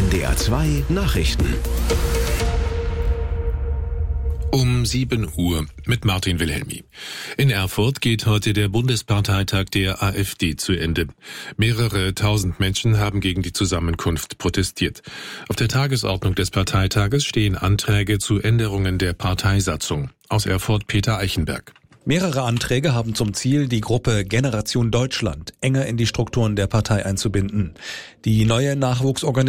NDR 2 Nachrichten. Um 7 Uhr mit Martin Wilhelmi. In Erfurt geht heute der Bundesparteitag der AfD zu Ende. Mehrere tausend Menschen haben gegen die Zusammenkunft protestiert. Auf der Tagesordnung des Parteitages stehen Anträge zu Änderungen der Parteisatzung. Aus Erfurt Peter Eichenberg. Mehrere Anträge haben zum Ziel, die Gruppe Generation Deutschland enger in die Strukturen der Partei einzubinden. Die neue Nachwuchsorganisation